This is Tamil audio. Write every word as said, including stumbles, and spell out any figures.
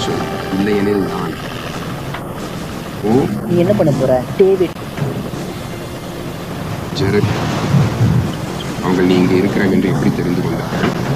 சொல், இல்லையெனில் நான். ஓ, நீ என்ன பண்ண போற டேவிட்? ஜெரட், அவங்க நீ இங்கே இருக்கிறாங்க என்று எப்படி தெரிந்து கொண்டார்கள்?